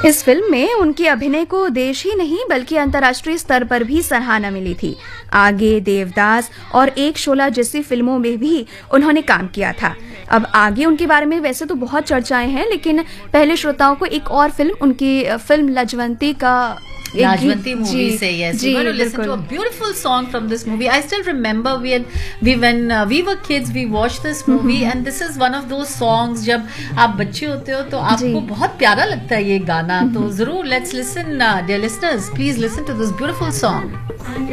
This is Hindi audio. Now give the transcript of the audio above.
इस फिल्म में उनके अभिनय को देश ही नहीं बल्कि अंतर्राष्ट्रीय स्तर पर भी सराहना मिली थी। आगे देवदास और एक शोला जैसी फिल्मों में भी उन्होंने काम किया था। अब आगे उनके बारे में वैसे तो बहुत चर्चाएं हैं, लेकिन पहले श्रोताओं को एक और फिल्म, उनकी फिल्म लाजवंती का Rajwanti movie से, yes, we're going to listen to a beautiful song from this movie. I still remember when we were kids, we watched this movie and this is one of those songs जब आप बच्चे होते हो तो आपको बहुत प्यारा लगता है ये गाना, तो जरूर let's listen, dear listeners, please listen to this beautiful song.